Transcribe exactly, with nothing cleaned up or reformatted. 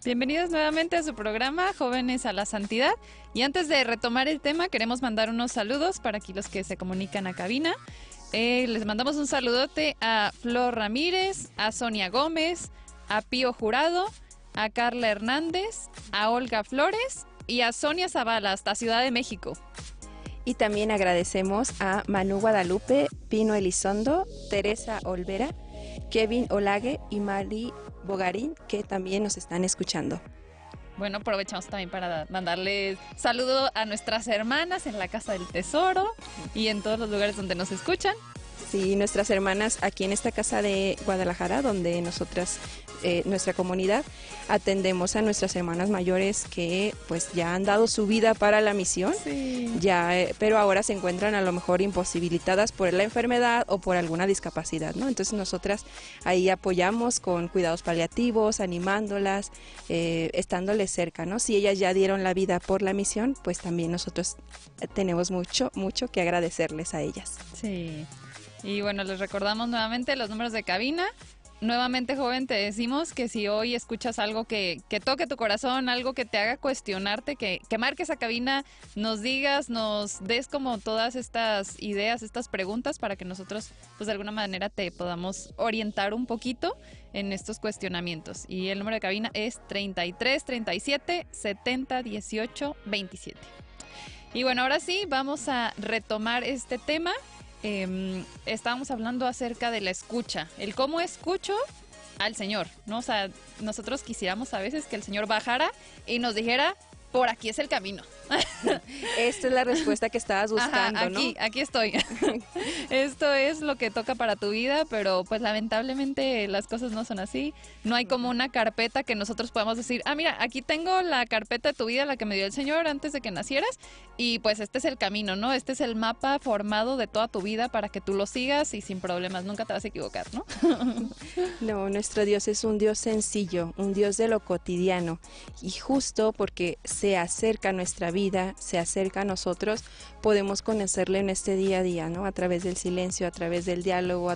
Bienvenidos nuevamente a su programa Jóvenes a la Santidad. Y antes de retomar el tema, queremos mandar unos saludos para aquí los que se comunican a cabina. Eh, les mandamos un saludote a Flor Ramírez, a Sonia Gómez, a Pío Jurado, a Carla Hernández, a Olga Flores y a Sonia Zavala hasta Ciudad de México. Y también agradecemos a Manu Guadalupe, Pino Elizondo, Teresa Olvera, Kevin Olague y Mari Bogarín, que también nos están escuchando. Bueno, aprovechamos también para mandarles saludo a nuestras hermanas en la Casa del Tesoro y en todos los lugares donde nos escuchan. Sí, nuestras hermanas aquí en esta casa de Guadalajara, donde nosotras, eh, nuestra comunidad, atendemos a nuestras hermanas mayores que pues ya han dado su vida para la misión, sí. ya, eh, pero ahora se encuentran a lo mejor imposibilitadas por la enfermedad o por alguna discapacidad, ¿no? Entonces nosotras ahí apoyamos con cuidados paliativos, animándolas, eh, estándoles cerca, ¿no? Si ellas ya dieron la vida por la misión, pues también nosotros tenemos mucho, mucho que agradecerles a ellas. Sí. Y bueno, les recordamos nuevamente los números de cabina. Nuevamente, joven, te decimos que si hoy escuchas algo que, que toque tu corazón, algo que te haga cuestionarte, que, que marques a cabina, nos digas, nos des como todas estas ideas, estas preguntas para que nosotros, pues de alguna manera te podamos orientar un poquito en estos cuestionamientos. Y el número de cabina es treinta y tres, treinta y siete, setenta, dieciocho, veintisiete. Y bueno, ahora sí, vamos a retomar este tema. Eh, estábamos hablando acerca de la escucha, el cómo escucho al Señor, ¿no? O sea, nosotros quisiéramos a veces que el Señor bajara y nos dijera, por aquí es el camino. Esta es la respuesta que estabas buscando, Ajá, aquí, ¿no? aquí estoy. Esto es lo que toca para tu vida, pero pues lamentablemente las cosas no son así. No hay como una carpeta que nosotros podamos decir, ah, mira, aquí tengo la carpeta de tu vida, la que me dio el Señor antes de que nacieras, y pues este es el camino, ¿no? Este es el mapa formado de toda tu vida para que tú lo sigas y sin problemas, nunca te vas a equivocar, ¿no? No, nuestro Dios es un Dios sencillo, un Dios de lo cotidiano, y justo porque se acerca a nuestra vida, se acerca a nosotros, podemos conocerle en este día a día, ¿no? A través del silencio, a través del diálogo,